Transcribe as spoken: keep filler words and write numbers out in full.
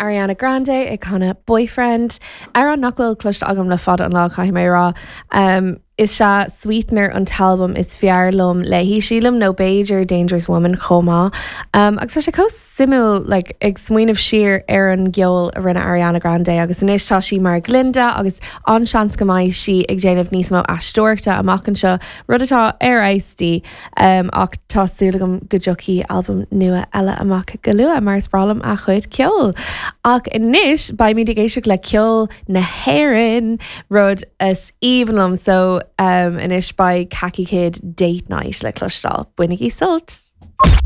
Ariana Grande ag chuna boyfriend ar an nachhfuil cluiste agam le fada an lá cai mé rá um, is se sweetener an talbum is fearlumm le hí sílam nó Beiger Dangerous Woman chomá um, agus sé cos simú like, ag smuoinmh siar ar an geol a rinne Ariana Grande agus inis tá si mar glinda agus anseans go maiid si ag déanamh níos mó asúirta amachchan seo rudatá ar éistí um, ach tásúlagam go jocí album nua eile amach go lua mar sprálam a chuid ceol ach inis ba mí géisiach le ceol na héireann rud is evenlum so um, inis by Khaki Kid Date Night le clostal buinnig í sult.